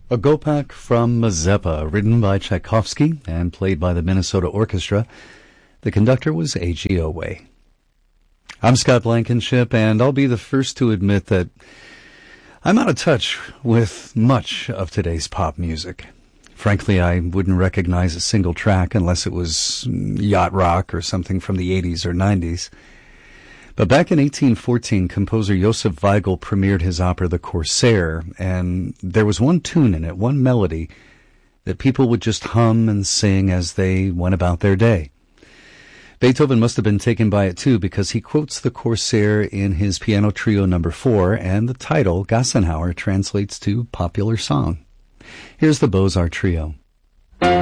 A Gopak from Mazeppa, written by Tchaikovsky and played by the Minnesota Orchestra. The conductor was A.G. Owe. I'm Scott Blankenship, and I'll be the first to admit that I'm out of touch with much of today's pop music. Frankly, I wouldn't recognize a single track unless it was yacht rock or something from the 80s or 90s. But back in 1814, composer Josef Weigl premiered his opera The Corsair, and there was one tune in it, one melody, that people would just hum and sing as they went about their day. Beethoven must have been taken by it too, because he quotes The Corsair in his Piano Trio No. 4, and the title, Gassenhauer, translates to popular song. Here's the Beaux-Arts Trio.